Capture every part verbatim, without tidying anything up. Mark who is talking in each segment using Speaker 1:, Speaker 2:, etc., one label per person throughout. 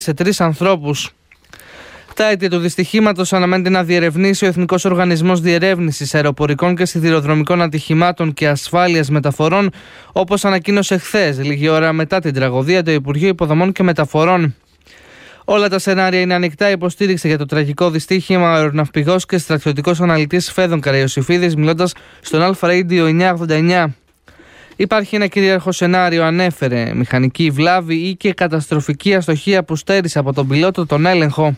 Speaker 1: σε τρεις ανθρώπους. Τα αίτια του δυστυχήματος αναμένεται να διερευνήσει ο Εθνικός Οργανισμός Διερεύνησης Αεροπορικών και Σιδηροδρομικών Ατυχημάτων και Ασφάλειας Μεταφορών, όπως ανακοίνωσε χθες, λίγη ώρα μετά την τραγωδία, το Υπουργείο Υποδομών και Μεταφορών. Όλα τα σενάρια είναι ανοιχτά, υποστήριξε για το τραγικό δυστύχημα ο αεροναυπηγός και στρατιωτικός αναλυτής Φέδων Καραϊωσιφίδης, μιλώντας στον Αλφα Radio εννιακόσια ογδόντα εννιά. Υπάρχει ένα κυρίαρχο σενάριο, ανέφερε, μηχανική βλάβη ή και καταστροφική αστοχία που στέρισε από τον πιλότο τον έλεγχο.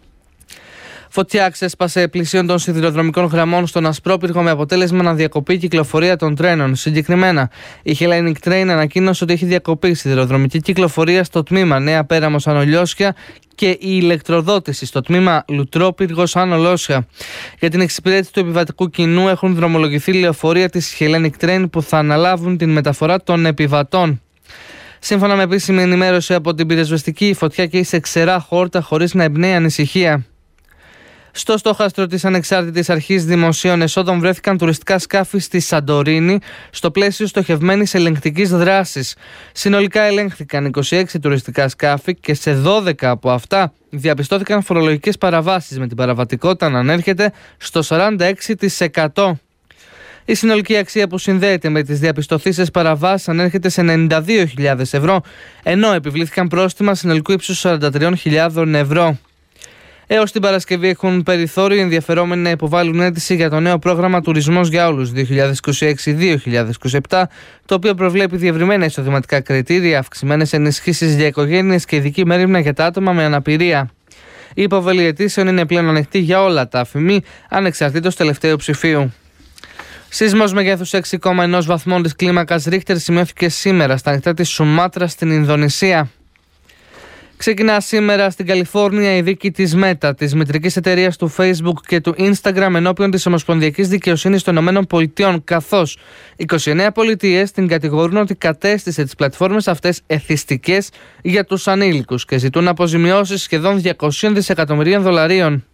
Speaker 1: Φωτιά ξέσπασε πλησίων των σιδηροδρομικών γραμμών στον Ασπρόπυργο με αποτέλεσμα να διακοπεί η κυκλοφορία των τρένων. Συγκεκριμένα, η Hellenic Train ανακοίνωσε ότι έχει διακοπεί η σιδηροδρομική κυκλοφορία στο τμήμα Νέα Πέραμος Άνω Λιώσια και η ηλεκτροδότηση στο τμήμα Λουτρόπυργος Άνω Λιώσια. Για την εξυπηρέτηση του επιβατικού κοινού έχουν δρομολογηθεί λεωφορεία της Hellenic Train που θα αναλάβουν την μεταφορά των επιβατών. Σύμφωνα με επίσημη ενημέρωση από την πυροσβεστική, η φωτιά καίει σε ξερά χόρτα χωρίς να εμπνέει ανησυχία. Στο στόχαστρο της Ανεξάρτητης Αρχής Δημοσίων Εσόδων βρέθηκαν τουριστικά σκάφη στη Σαντορίνη στο πλαίσιο στοχευμένης ελεγκτικής δράσης. Συνολικά ελέγχθηκαν είκοσι έξι τουριστικά σκάφη και σε δώδεκα από αυτά διαπιστώθηκαν φορολογικές παραβάσεις, με την παραβατικότητα να ανέρχεται στο σαράντα έξι τοις εκατό. Η συνολική αξία που συνδέεται με τις διαπιστωθήσεις παραβάσεις ανέρχεται σε ενενήντα δύο χιλιάδες ευρώ, ενώ επιβλήθηκαν πρόστιμα συνολικού ύψους σαράντα τρεις χιλιάδες ευρώ. Έως την Παρασκευή έχουν περιθώριο οι ενδιαφερόμενοι να υποβάλουν αίτηση για το νέο πρόγραμμα Τουρισμός για Όλους δύο χιλιάδες είκοσι έξι δύο χιλιάδες είκοσι επτά, το οποίο προβλέπει διευρυμένα εισοδηματικά κριτήρια, αυξημένες ενισχύσεις για οικογένειες και ειδική μέρημνα για τα άτομα με αναπηρία. Η υποβολή αιτήσεων είναι πλέον ανοιχτή για όλα τα αφημί, ανεξαρτήτως τελευταίου ψηφίου. Σεισμός μεγέθους έξι κόμμα ένα βαθμών της κλίμακας Ρίχτερ σημειώθηκε σήμερα στα νυχτά της Σουμάτρα στην Ινδονησία. Ξεκινά σήμερα στην Καλιφόρνια η δίκη της Meta, της μητρικής εταιρείας του Facebook και του Instagram, ενώπιον της Ομοσπονδιακής Δικαιοσύνης των ΗΠΑ, καθώς είκοσι εννέα πολιτείες την κατηγορούν ότι κατέστησε τις πλατφόρμες αυτές εθιστικές για τους ανήλικους και ζητούν αποζημιώσεις σχεδόν διακόσια δισεκατομμυρίων δολαρίων.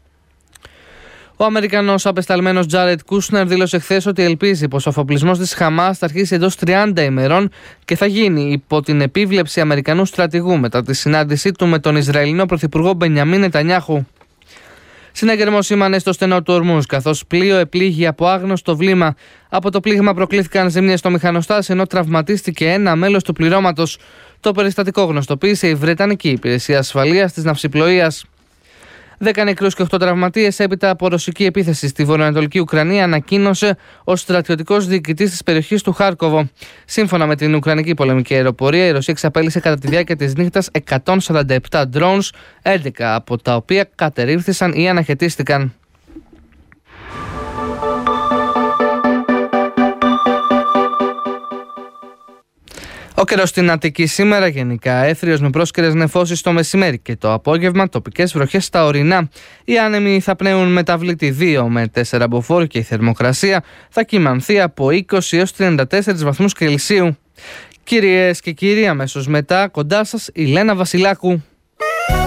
Speaker 1: Ο Αμερικανός απεσταλμένος Τζάρετ Κούσνερ δήλωσε χθες ότι ελπίζει πως ο αφοπλισμός της Χαμάς θα αρχίσει εντός τριάντα ημερών και θα γίνει υπό την επίβλεψη Αμερικανού στρατηγού μετά τη συνάντησή του με τον Ισραηλινό Πρωθυπουργό Μπενιαμίν Νετανιάχου. Συναγερμός σήμανε στο στενό του Ορμούζ, καθώς πλοίο επλήγει από άγνωστο βλήμα. Από το πλήγμα προκλήθηκαν ζημιές στο μηχανοστάσι, ενώ τραυματίστηκε ένα μέλος του πληρώματος. Το περιστατικό γνωστοποίησε η Βρετανική Υπηρεσία Ασφαλείας της Ναυσιπλοείας. Δέκα νεκρούς και οκτώ τραυματίες έπειτα από ρωσική επίθεση στη βορειοανατολική Ουκρανία, ανακοίνωσε ο στρατιωτικός διοικητής της περιοχής του Χάρκοβο. Σύμφωνα με την Ουκρανική πολεμική αεροπορία, η Ρωσία εξαπέλυσε κατά τη διάρκεια της νύχτας εκατόν σαράντα επτά drones, έντεκα από τα οποία κατερρίφθησαν ή αναχαιτίστηκαν. Ο καιρός στην Αττική σήμερα γενικά έθριος με πρόσκαιρες νεφώσεις το μεσημέρι και το απόγευμα, τοπικές βροχές στα ορεινά. Οι άνεμοι θα πνέουν μεταβλητή δύο με τέσσερα μποφόρ και η θερμοκρασία θα κυμανθεί από είκοσι έως τριάντα τέσσερις βαθμούς Κελσίου. Κυρίες και κύριοι, αμέσως μετά κοντά σας η Λένα Βασιλάκου.